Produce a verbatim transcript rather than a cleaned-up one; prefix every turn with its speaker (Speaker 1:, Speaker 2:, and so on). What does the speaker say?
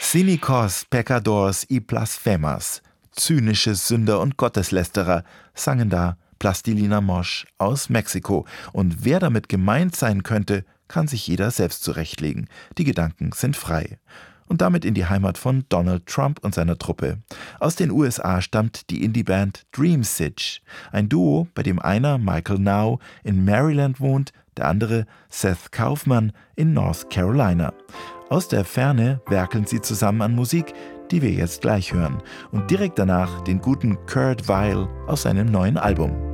Speaker 1: Cynicos, Pecadors y Blasphemers, zynische Sünder und Gotteslästerer, sangen da Plastilina Mosh aus Mexiko. Und wer damit gemeint sein könnte, kann sich jeder selbst zurechtlegen. Die Gedanken sind frei. Und damit in die Heimat von Donald Trump und seiner Truppe. Aus den U S A stammt die Indie-Band Dreamsitch, ein Duo, bei dem einer, Michael Now, in Maryland wohnt, der andere, Seth Kaufman, in North Carolina. Aus der Ferne werkeln sie zusammen an Musik, die wir jetzt gleich hören. Und direkt danach den guten Kurt Weill aus seinem neuen Album.